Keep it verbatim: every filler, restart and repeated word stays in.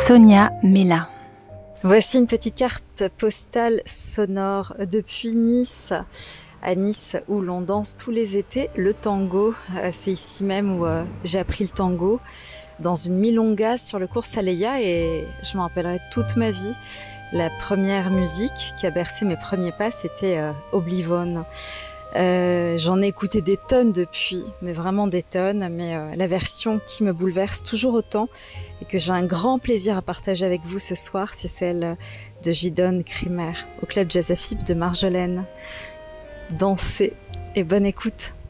Sonia Mella. Voici une petite carte postale sonore depuis Nice. À Nice, où l'on danse tous les étés le tango. C'est ici même où j'ai appris le tango, dans une milonga sur le cours Saleya, et je m'en rappellerai toute ma vie. La première musique qui a bercé mes premiers pas, c'était euh, Oblivon. Euh, j'en ai écouté des tonnes depuis, mais vraiment des tonnes, mais euh, la version qui me bouleverse toujours autant et que j'ai un grand plaisir à partager avec vous ce soir, c'est celle de Gidon Krimer au Club Jazz Afib de Marjolaine. Dansez et bonne écoute.